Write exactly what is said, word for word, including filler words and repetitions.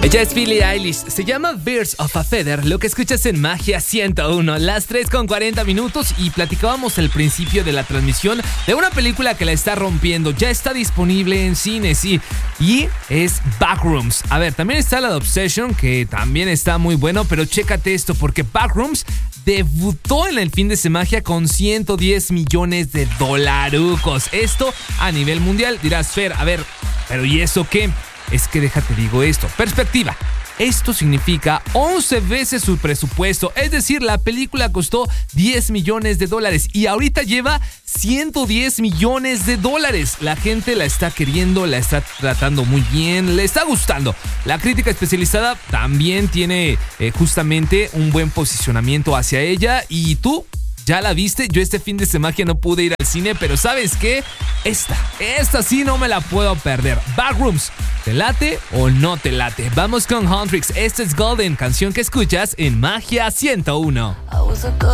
Ella es Billie Eilish, se llama Birds of a Feather, lo que escuchas en Magia ciento uno, las tres con cuarenta minutos, y platicábamos al principio de la transmisión de una película que la está rompiendo, ya está disponible en cines, sí, y es Backrooms. A ver, también está la de Obsession, que también está muy bueno, pero chécate esto, porque Backrooms debutó en el fin de semana con ciento diez millones de dolarucos, esto a nivel mundial. Dirás, Fer, a ver, pero ¿y eso qué? Es que déjate digo esto, perspectiva. Esto significa once veces su presupuesto, es decir, la película costó diez millones de dólares y ahorita lleva ciento diez millones de dólares. La gente la está queriendo, la está tratando muy bien, le está gustando. La crítica especializada también tiene eh, justamente un buen posicionamiento hacia ella. ¿Y tú? ¿Ya la viste? Yo este fin de semana no pude ir al cine, pero ¿sabes qué? Esta, esta sí no me la puedo perder. Backrooms, ¿te late o no te late? Vamos con Huntrix, este es Golden, canción que escuchas en Magia ciento uno.